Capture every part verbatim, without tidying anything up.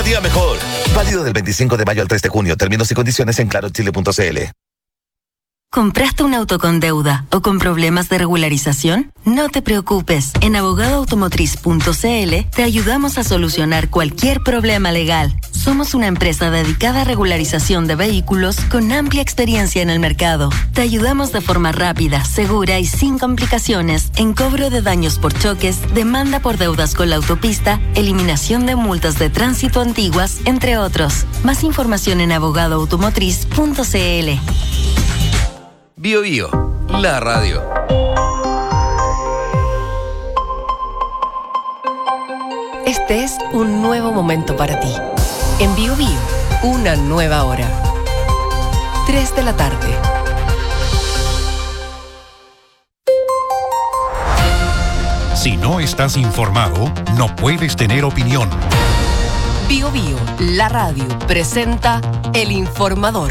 cada día mejor. Válido del veinticinco de mayo al tres de junio. Términos y condiciones en claro chile punto c l. ¿Compraste un auto con deuda o con problemas de regularización? No te preocupes. En abogado automotriz punto c l te ayudamos a solucionar cualquier problema legal. Somos una empresa dedicada a regularización de vehículos con amplia experiencia en el mercado. Te ayudamos de forma rápida, segura y sin complicaciones en cobro de daños por choques, demanda por deudas con la autopista, eliminación de multas de tránsito antiguas, entre otros. Más información en abogado automotriz punto c l. Bio Bio, la radio. Este es un nuevo momento para ti. En Bio Bio, una nueva hora. tres de la tarde. Si no estás informado, no puedes tener opinión. Bio Bio, la radio, presenta El Informador.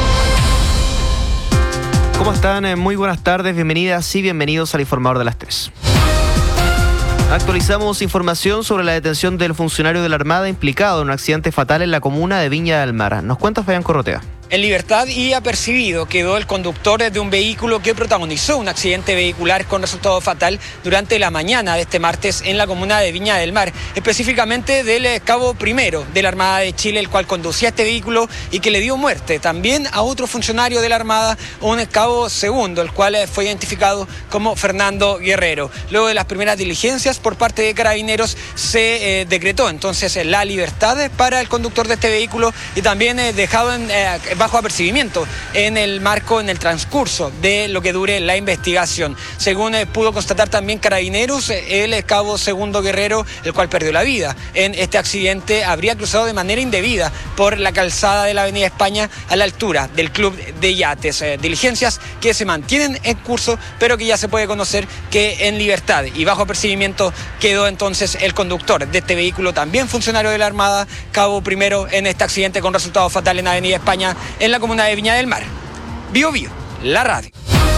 ¿Cómo están? Muy buenas tardes, bienvenidas y bienvenidos al Informador de las tres. Actualizamos información sobre la detención del funcionario de la Armada implicado en un accidente fatal en la comuna de Viña del Mar. Nos cuenta Fabián Corrotea. En libertad y apercibido quedó el conductor de un vehículo que protagonizó un accidente vehicular con resultado fatal durante la mañana de este martes en la comuna de Viña del Mar, específicamente del cabo primero de la Armada de Chile, el cual conducía este vehículo y que le dio muerte también a otro funcionario de la Armada, un cabo segundo, el cual fue identificado como Fernando Guerrero. Luego de las primeras diligencias por parte de Carabineros se eh, decretó entonces la libertad para el conductor de este vehículo y también eh, dejado en eh, bajo apercibimiento en el marco, en el transcurso de lo que dure la investigación. Según eh, pudo constatar también Carabineros, eh, el cabo segundo Guerrero, el cual perdió la vida en este accidente, habría cruzado de manera indebida por la calzada de la Avenida España a la altura del Club de Yates. Eh, diligencias que se mantienen en curso, pero que ya se puede conocer que en libertad y bajo apercibimiento quedó entonces el conductor de este vehículo, también funcionario de la Armada, cabo primero en este accidente con resultado fatal en Avenida España, en la comuna de Viña del Mar. Bio Bio, la radio.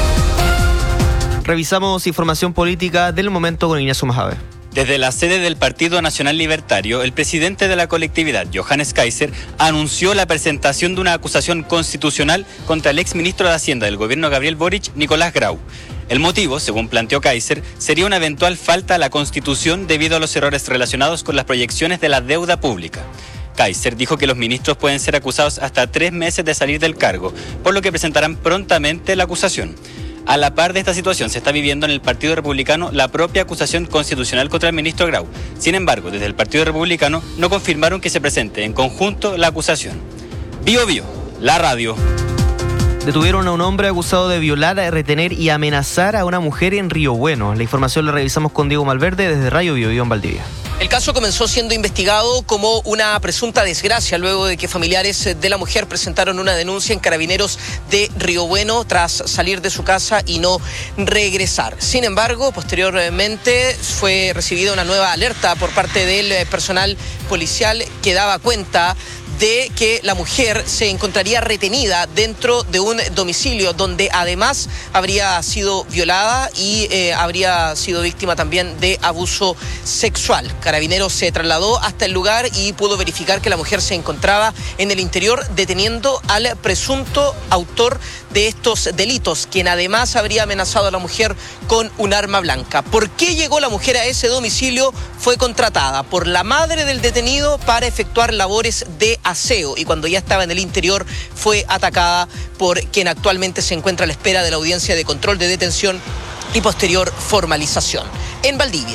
Revisamos información política del momento con Ignacio Majave. Desde la sede del Partido Nacional Libertario, el presidente de la colectividad, Johannes Kaiser, anunció la presentación de una acusación constitucional contra el exministro de Hacienda del gobierno Gabriel Boric, Nicolás Grau. El motivo, según planteó Kaiser, sería una eventual falta a la Constitución debido a los errores relacionados con las proyecciones de la deuda pública. Kaiser dijo que los ministros pueden ser acusados hasta tres meses de salir del cargo, por lo que presentarán prontamente la acusación. A la par de esta situación se está viviendo en el Partido Republicano la propia acusación constitucional contra el ministro Grau. Sin embargo, desde el Partido Republicano no confirmaron que se presente en conjunto la acusación. Bio Bio, la radio. Detuvieron a un hombre acusado de violar, retener y amenazar a una mujer en Río Bueno. La información la revisamos con Diego Malverde desde Radio Bio Bio en Valdivia. El caso comenzó siendo investigado como una presunta desgracia luego de que familiares de la mujer presentaron una denuncia en Carabineros de Río Bueno tras salir de su casa y no regresar. Sin embargo, posteriormente fue recibida una nueva alerta por parte del personal policial que daba cuenta de que la mujer se encontraría retenida dentro de un domicilio donde además habría sido violada y eh, habría sido víctima también de abuso sexual. Carabineros se trasladó hasta el lugar y pudo verificar que la mujer se encontraba en el interior deteniendo al presunto autor de estos delitos, quien además habría amenazado a la mujer con un arma blanca. ¿Por qué llegó la mujer a ese domicilio? Fue contratada por la madre del detenido para efectuar labores de aseo y cuando ya estaba en el interior fue atacada por quien actualmente se encuentra a la espera de la audiencia de control de detención y posterior formalización. En Valdivia,